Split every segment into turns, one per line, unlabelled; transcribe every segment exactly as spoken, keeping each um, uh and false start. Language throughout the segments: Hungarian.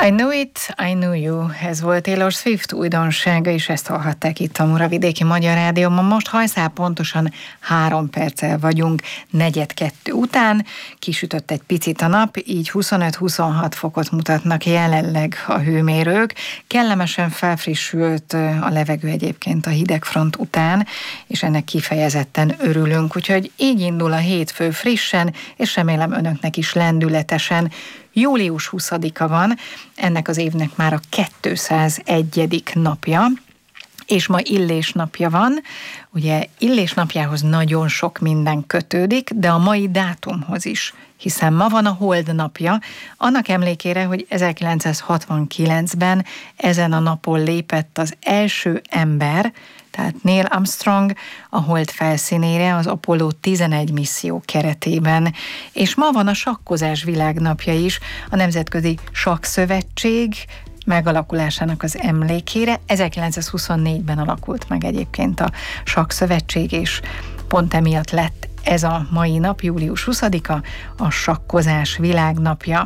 I Knew It, I Knew You, ez volt Taylor Swift újdonsága, és ezt hallhatták itt a Muravidéki Magyar Rádióban. Most hajszál pontosan három perccel vagyunk negyed kettő után, kisütött egy picit a nap, így huszonöt-huszonhat fokot mutatnak jelenleg a hőmérők. Kellemesen felfrissült a levegő egyébként a hidegfront után, és ennek kifejezetten örülünk, úgyhogy így indul a hétfő frissen, és remélem önöknek is lendületesen. július huszadika van, ennek az évnek már a kétszázegyedik napja, és ma Illés napja van. Ugye Illés napjához nagyon sok minden kötődik, de a mai dátumhoz is, hiszen ma van a Hold napja, annak emlékére, hogy ezerkilencszázhatvankilencben ezen a napon lépett az első ember, tehát Neil Armstrong a Hold felszínére az Apollo tizenegy misszió keretében. És ma van a sakkozás világnapja is, a Nemzetközi Sakkszövetség megalakulásának az emlékére. ezerkilencszázhuszonnégyben alakult meg egyébként a Sakkszövetség, és pont emiatt lett ez a mai nap, július huszadika, a sakkozás világnapja.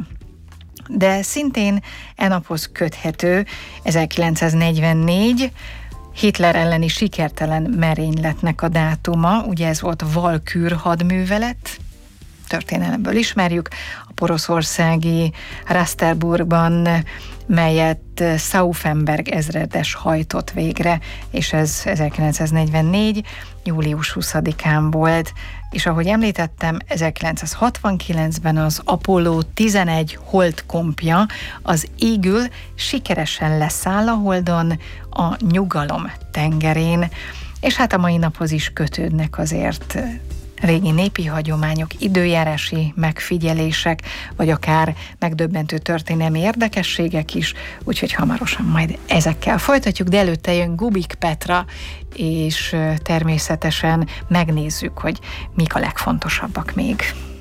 De szintén e naphoz köthető ezerkilencszáznegyvennégy, Hitler elleni sikertelen merényletnek a dátuma, ugye ez volt a Walkür hadművelet, történelemből ismerjük, a poroszországi Rasterburgban, melyet Stauffenberg ezredes hajtott végre, és ez ezerkilencszáznegyvennégy. július huszadikán volt, és ahogy említettem, ezerkilencszázhatvankilencben az Apollo tizenegy holdkompja az égül sikeresen leszáll a Holdon a Nyugalom tengerén, és hát a mai naphoz is kötődnek azért régi népi hagyományok, időjárási megfigyelések, vagy akár megdöbbentő történelmi érdekességek is, úgyhogy hamarosan majd ezekkel folytatjuk, de előtte jön Gubik Petra, és természetesen megnézzük, hogy mik a legfontosabbak még.